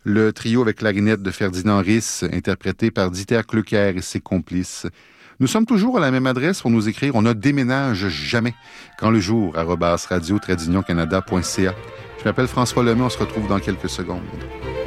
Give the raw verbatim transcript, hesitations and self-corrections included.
Le trio avec clarinette de Ferdinand Ris, interprété par Dieter Klöcker et ses complices. Nous sommes toujours à la même adresse pour nous écrire. On ne déménage jamais. Quand le jour, arobase radio tiret canada point c a. Je m'appelle François Lemay. On se retrouve dans quelques secondes.